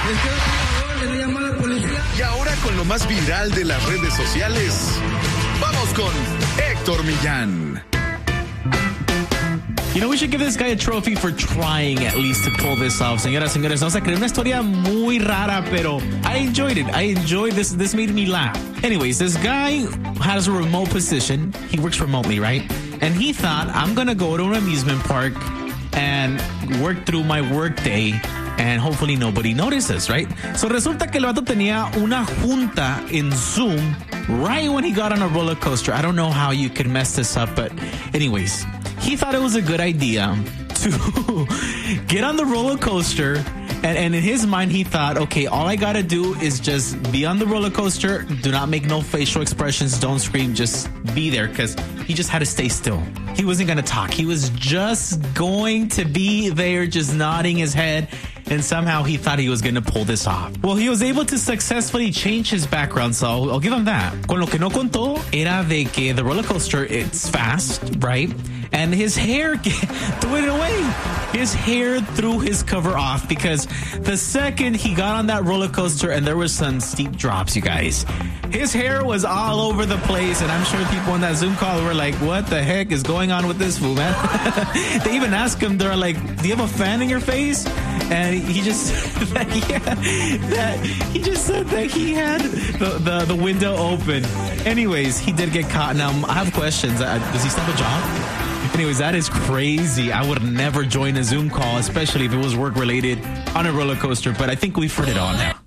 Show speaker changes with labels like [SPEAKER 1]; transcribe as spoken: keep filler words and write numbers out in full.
[SPEAKER 1] Y ahora con lo más viral de las redes sociales, vamos con Héctor Millán.
[SPEAKER 2] You know, we should give this guy a trophy for trying at least to pull this off. Señoras, señores, vamos a crear una historia muy rara, pero I enjoyed it. I enjoyed this. This made me laugh. Anyways, this guy has a remote position. He works remotely, right? And he thought, I'm going to go to an amusement park and work through my work day and hopefully nobody notices, right? So resulta que el vato tenía una junta in Zoom right when he got on a roller coaster. I don't know how you could mess this up, but anyways, he thought it was a good idea to get on the roller coaster. And, and in his mind, he thought, okay, all I got to do is just be on the roller coaster. Do not make no facial expressions. Don't scream. Just be there, because he just had to stay still. He wasn't going to talk. He was just going to be there, just nodding his head. And somehow he thought he was going to pull this off. Well, he was able to successfully change his background, so I'll, I'll give him that. Con lo que no contó era de que the roller coaster, it's fast, right? And his hair threw it away. His hair threw his cover off, because the second he got on that roller coaster, and there was some steep drops, you guys, his hair was all over the place. And I'm sure people in that Zoom call were like, what the heck is going on with this fool, man? They even asked him, they're like, do you have a fan in your face? And he just said that he, had, that he just said that he had the, the, the window open. Anyways, he did get caught. Now, I have questions. Uh, does he still have a job? Anyways, that is crazy. I would never join a Zoom call, especially if it was work-related on a roller coaster. But I think we've heard it all now.